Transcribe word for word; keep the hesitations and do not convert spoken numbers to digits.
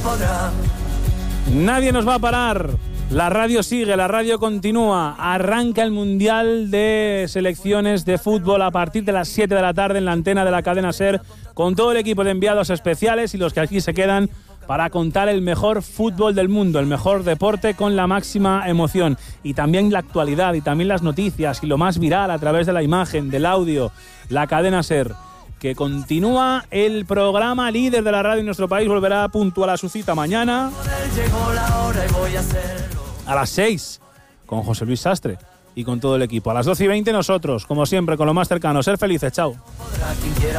podrá. Nadie nos va a parar. La radio sigue, la radio continúa. Arranca el Mundial de Selecciones de Fútbol a partir de las siete de la tarde en la antena de la cadena SER, con todo el equipo de enviados especiales y los que aquí se quedan para contar el mejor fútbol del mundo, el mejor deporte con la máxima emoción. Y también la actualidad, y también las noticias, y lo más viral a través de la imagen, del audio. La cadena SER, que continúa el programa líder de la radio en nuestro país, volverá puntual a su cita mañana a las seis con José Luis Sastre y con todo el equipo. A las doce y veinte nosotros, como siempre, con lo más cercano. Ser felices, chao.